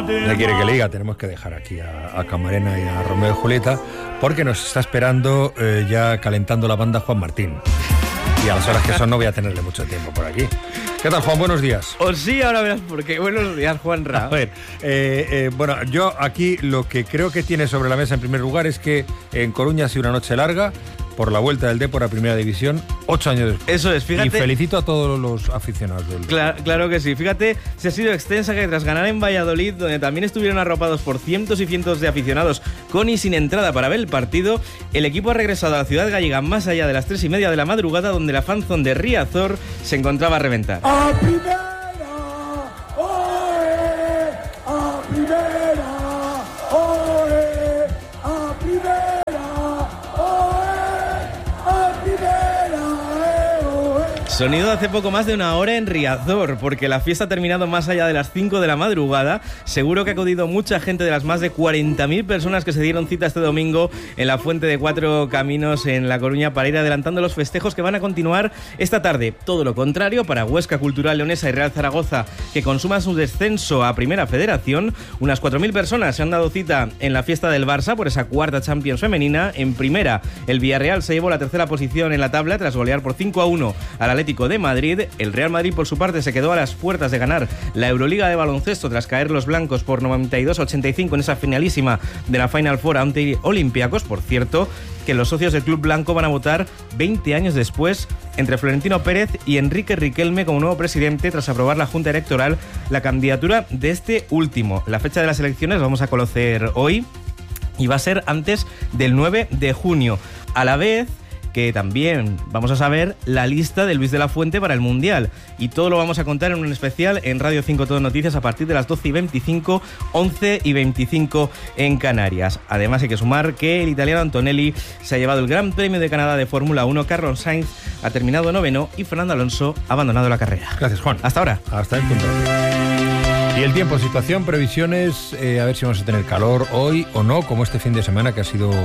Ya quiere que le diga, tenemos que dejar aquí a Camarena y a Romeo y Julieta, porque nos está esperando ya calentando la banda Juan Martín. Y a las horas que son no voy a tenerle mucho tiempo por aquí. ¿Qué tal, Juan? Buenos días. O sí, ahora verás por qué. Buenos días, Juanra. A ver, bueno, yo aquí lo que creo que tiene sobre la mesa en primer lugar es que en Coruña ha sido una noche larga por la vuelta del Depor a Primera División, 8 años después. Eso es, fíjate. Y felicito a todos los aficionados del Claro que sí. Fíjate, se ha sido extensa que tras ganar en Valladolid, donde también estuvieron arropados por cientos y cientos de aficionados con y sin entrada para ver el partido, el equipo ha regresado a la ciudad gallega más allá de las 3:30 de la madrugada, donde la fanzone de Riazor se encontraba a reventar. ¡A primera! ¡Oe! ¡A primera! ¡Oe! ¡A primera! ¡Oe! ¡A primera! ¡Oe! Sonido hace poco más de una hora en Riazor, porque la fiesta ha terminado más allá de las 5 de la madrugada. Seguro que ha acudido mucha gente de las más de 40.000 personas que se dieron cita este domingo en la Fuente de Cuatro Caminos en La Coruña para ir adelantando los festejos que van a continuar esta tarde. Todo lo contrario para Huesca, Cultural Leonesa y Real Zaragoza, que consuman su descenso a Primera Federación. Unas 4.000 personas se han dado cita en la fiesta del Barça por esa cuarta Champions femenina. En Primera, el Villarreal se llevó la tercera posición en la tabla tras golear por 5-1 al Atlético de Madrid. El Real Madrid, por su parte, se quedó a las puertas de ganar la Euroliga de baloncesto tras caer los blancos por 92-85 en esa finalísima de la Final Four ante Olympiacos. Por cierto, que los socios del Club Blanco van a votar 20 años después entre Florentino Pérez y Enrique Riquelme como nuevo presidente tras aprobar la Junta Electoral la candidatura de este último. La fecha de las elecciones la vamos a conocer hoy y va a ser antes del 9 de junio. A la vez que también vamos a saber la lista de Luis de la Fuente para el Mundial. Y todo lo vamos a contar en un especial en Radio 5 Todo Noticias a partir de las 12:25, 11:25 en Canarias. Además hay que sumar que el italiano Antonelli se ha llevado el Gran Premio de Canadá de Fórmula 1, Carlos Sainz ha terminado noveno y Fernando Alonso ha abandonado la carrera. Gracias, Juan. Hasta ahora. Hasta el punto. Y el tiempo, situación, previsiones, a ver si vamos a tener calor hoy o no, como este fin de semana que ha sido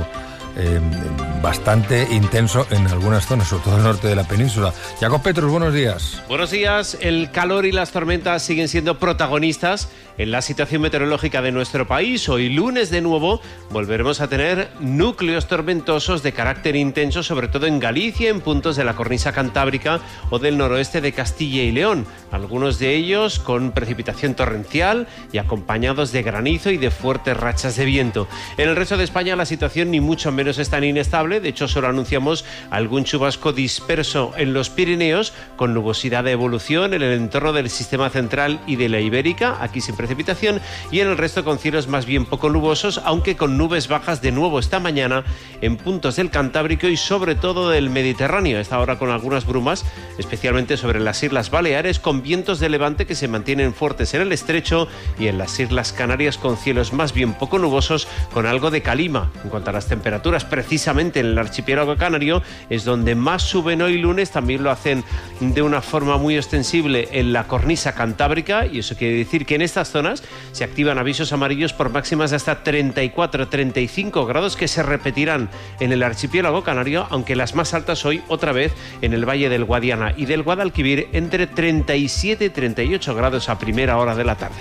bastante intenso en algunas zonas, sobre todo el norte de la península. Jacob Petrus, buenos días. Buenos días. El calor y las tormentas siguen siendo protagonistas en la situación meteorológica de nuestro país. Hoy lunes de nuevo volveremos a tener núcleos tormentosos de carácter intenso, sobre todo en Galicia, en puntos de la cornisa cantábrica o del noroeste de Castilla y León. Algunos de ellos con precipitación torrencial y acompañados de granizo y de fuertes rachas de viento. En el resto de España la situación ni mucho menos es tan inestable. De hecho, solo anunciamos algún chubasco disperso en los Pirineos, con nubosidad de evolución en el entorno del sistema central y de la Ibérica, aquí sin precipitación, y en el resto con cielos más bien poco nubosos, aunque con nubes bajas de nuevo esta mañana en puntos del Cantábrico y sobre todo del Mediterráneo. A esta hora con algunas brumas, especialmente sobre las Islas Baleares, con vientos de levante que se mantienen fuertes en el estrecho, y en las Islas Canarias con cielos más bien poco nubosos, con algo de calima. En cuanto a las temperaturas, precisamente en el archipiélago canario es donde más suben hoy lunes. También lo hacen de una forma muy ostensible en la cornisa cantábrica, y eso quiere decir que en estas zonas se activan avisos amarillos por máximas de hasta 34-35 grados que se repetirán en el archipiélago canario, aunque las más altas hoy otra vez en el Valle del Guadiana y del Guadalquivir entre 37 y 38 grados a primera hora de la tarde.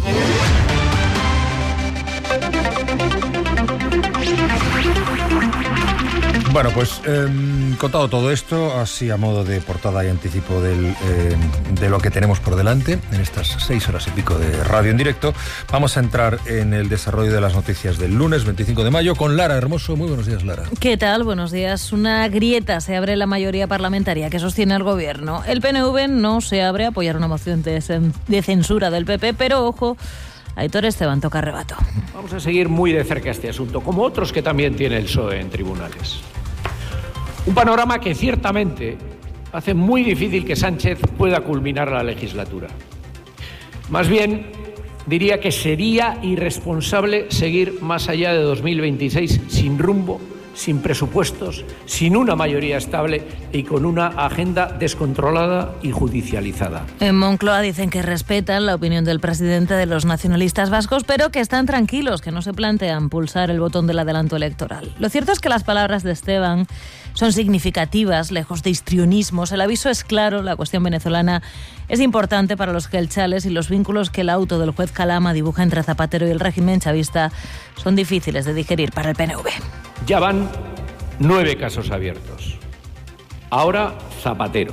Bueno, pues contado todo esto, así a modo de portada y anticipo de lo que tenemos por delante en estas 6 horas y pico de radio en directo, vamos a entrar en el desarrollo de las noticias del lunes 25 de mayo con Lara Hermoso. Muy buenos días, Lara. ¿Qué tal? Buenos días. Una grieta se abre en la mayoría parlamentaria que sostiene el gobierno. El PNV no se abre a apoyar una moción de censura del PP, pero ojo, Aitor Esteban toca rebato. Vamos a seguir muy de cerca este asunto, como otros que también tiene el PSOE en tribunales. Un panorama que ciertamente hace muy difícil que Sánchez pueda culminar la legislatura. Más bien, diría que sería irresponsable seguir más allá de 2026 sin rumbo, sin presupuestos, sin una mayoría estable y con una agenda descontrolada y judicializada. En Moncloa dicen que respetan la opinión del presidente de los nacionalistas vascos, pero que están tranquilos, que no se plantean pulsar el botón del adelanto electoral. Lo cierto es que las palabras de Esteban son significativas, lejos de histrionismos. El aviso es claro, la cuestión venezolana es importante para los gelchales y los vínculos que el auto del juez Calama dibuja entre Zapatero y el régimen chavista son difíciles de digerir para el PNV. Ya van 9 casos abiertos. Ahora Zapatero.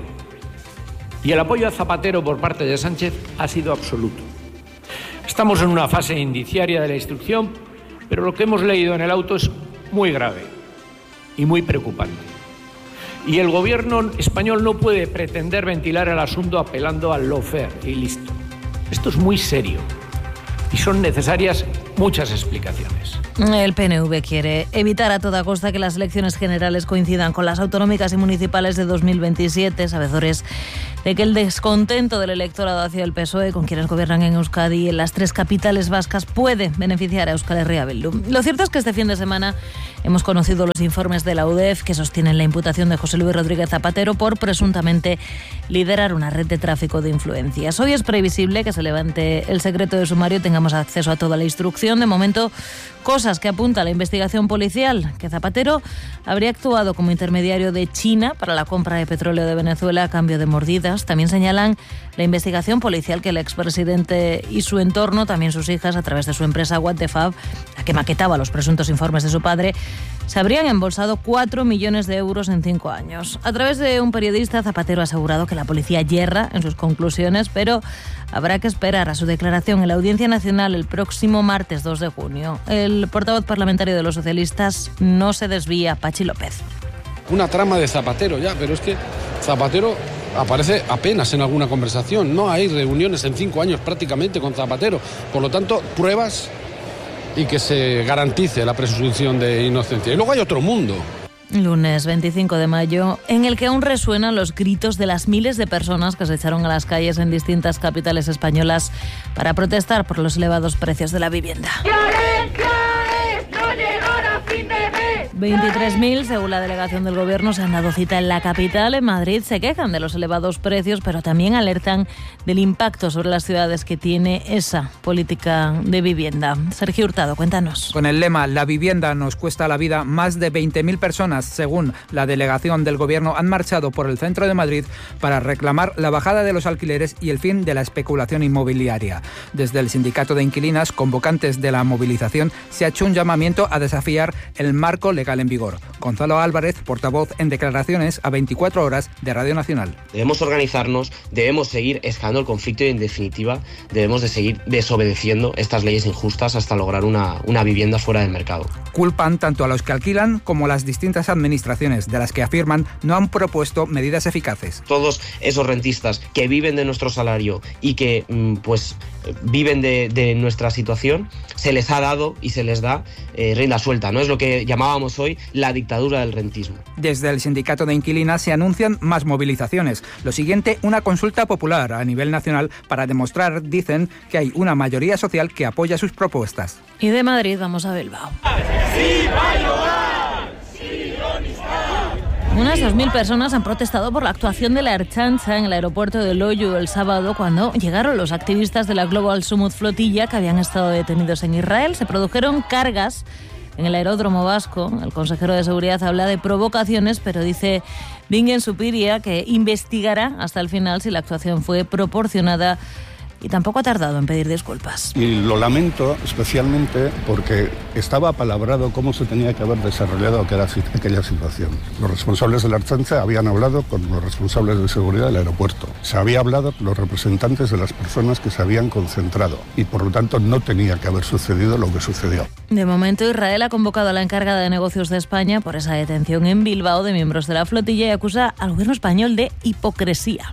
Y el apoyo a Zapatero por parte de Sánchez ha sido absoluto. Estamos en una fase indiciaria de la instrucción, pero lo que hemos leído en el auto es muy grave y muy preocupante. Y el gobierno español no puede pretender ventilar el asunto apelando al lawfare y listo. Esto es muy serio y son necesarias muchas explicaciones. El PNV quiere evitar a toda costa que las elecciones generales coincidan con las autonómicas y municipales de 2027, sabedores de que el descontento del electorado hacia el PSOE, con quienes gobiernan en Euskadi y en las 3 capitales vascas, puede beneficiar a Euskal Herria Bildu. Lo cierto es que este fin de semana hemos conocido los informes de la UDEF que sostienen la imputación de José Luis Rodríguez Zapatero por presuntamente liderar una red de tráfico de influencias. Hoy es previsible que se levante el secreto de sumario y tengamos acceso a toda la instrucción. De momento, cosas que apunta la investigación policial, que Zapatero habría actuado como intermediario de China para la compra de petróleo de Venezuela a cambio de mordidas. También señalan la investigación policial que el expresidente y su entorno, también sus hijas, a través de su empresa What the Fab, la que maquetaba los presuntos informes de su padre, se habrían embolsado 4 millones de euros en 5 años. A través de un periodista, Zapatero ha asegurado que la policía yerra en sus conclusiones, pero habrá que esperar a su declaración en la Audiencia Nacional el próximo martes 2 de junio. El portavoz parlamentario de los socialistas no se desvía, Pachi López. Una trama de Zapatero ya, pero es que Zapatero aparece apenas en alguna conversación. No hay reuniones en 5 años prácticamente con Zapatero. Por lo tanto, pruebas y que se garantice la presunción de inocencia. Y luego hay otro mundo. Lunes 25 de mayo, en el que aún resuenan los gritos de las miles de personas que se echaron a las calles en distintas capitales españolas para protestar por los elevados precios de la vivienda. 23.000, según la delegación del Gobierno, se han dado cita en la capital. En Madrid se quejan de los elevados precios, pero también alertan del impacto sobre las ciudades que tiene esa política de vivienda. Sergio Hurtado, cuéntanos. Con el lema "La vivienda nos cuesta la vida", más de 20.000 personas, según la delegación del Gobierno, han marchado por el centro de Madrid para reclamar la bajada de los alquileres y el fin de la especulación inmobiliaria. Desde el sindicato de inquilinas, convocantes de la movilización, se ha hecho un llamamiento a desafiar el marco legal en vigor. Gonzalo Álvarez, portavoz en declaraciones a 24 horas de Radio Nacional. Debemos organizarnos, debemos seguir escalando el conflicto y, en definitiva, debemos de seguir desobedeciendo estas leyes injustas hasta lograr una vivienda fuera del mercado. Culpan tanto a los que alquilan como a las distintas administraciones, de las que afirman no han propuesto medidas eficaces. Todos esos rentistas que viven de nuestro salario y que viven de nuestra situación, se les ha dado y se les da rienda suelta, ¿no? Es lo que llamábamos hoy la dictadura del rentismo. Desde el sindicato de inquilinas se anuncian más movilizaciones. Lo siguiente, una consulta popular a nivel nacional para demostrar, dicen, que hay una mayoría social que apoya sus propuestas. Y de Madrid vamos a Bilbao. Unas 2.000 personas han protestado por la actuación de la Ertzaintza en el aeropuerto de Loiu el sábado, cuando llegaron los activistas de la Global Summit Flotilla que habían estado detenidos en Israel. Se produjeron cargas en el aeródromo vasco. El consejero de Seguridad habla de provocaciones, pero dice Bingen Supiria que investigará hasta el final si la actuación fue proporcionada, y tampoco ha tardado en pedir disculpas. Y lo lamento especialmente porque estaba apalabrado cómo se tenía que haber desarrollado aquella situación. Los responsables de la Ertzaintza habían hablado con los responsables de seguridad del aeropuerto. Se había hablado con los representantes de las personas que se habían concentrado y por lo tanto no tenía que haber sucedido lo que sucedió. De momento, Israel ha convocado a la encargada de negocios de España por esa detención en Bilbao de miembros de la flotilla y acusa al gobierno español de hipocresía.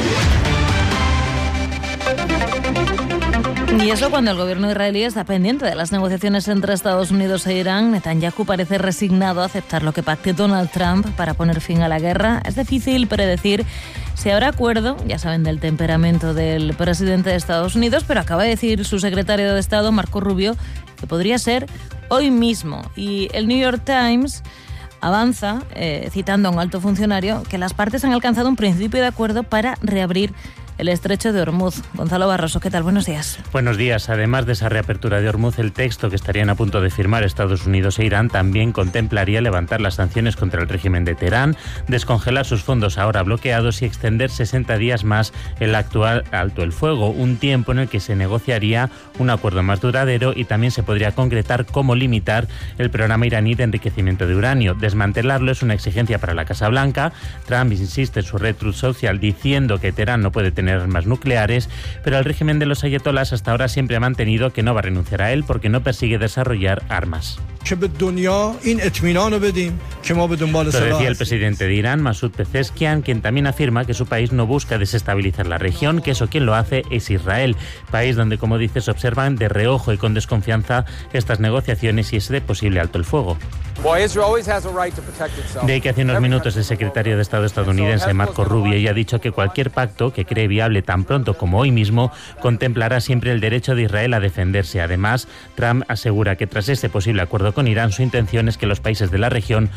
Y eso cuando el gobierno israelí está pendiente de las negociaciones entre Estados Unidos e Irán. Netanyahu parece resignado a aceptar lo que pacte Donald Trump para poner fin a la guerra. Es difícil predecir si habrá acuerdo, ya saben del temperamento del presidente de Estados Unidos, pero acaba de decir su secretario de Estado, Marco Rubio, que podría ser hoy mismo. Y el New York Times avanza, citando a un alto funcionario, que las partes han alcanzado un principio de acuerdo para reabrir el estrecho de Ormuz. Gonzalo Barroso, ¿qué tal? Buenos días. Buenos días. Además de esa reapertura de Ormuz, el texto que estarían a punto de firmar Estados Unidos e Irán también contemplaría levantar las sanciones contra el régimen de Teherán, descongelar sus fondos ahora bloqueados y extender 60 días más el actual alto el fuego, un tiempo en el que se negociaría un acuerdo más duradero y también se podría concretar cómo limitar el programa iraní de enriquecimiento de uranio. Desmantelarlo es una exigencia para la Casa Blanca. Trump insiste en su red Truth Social diciendo que Teherán no puede tener armas nucleares, pero el régimen de los ayatolás hasta ahora siempre ha mantenido que no va a renunciar a él porque no persigue desarrollar armas. Lo decía el presidente de Irán, Masoud Pezeshkian, quien también afirma que su país no busca desestabilizar la región, que eso quien lo hace es Israel, país donde, como dice, se observan de reojo y con desconfianza estas negociaciones y ese posible alto el fuego. De ahí que hace unos minutos el secretario de Estado estadounidense Marco Rubio ya ha dicho que cualquier pacto que cree viable tan pronto como hoy mismo contemplará siempre el derecho de Israel a defenderse. Además, Trump asegura que tras este posible acuerdo con Irán, su intención es que los países de la región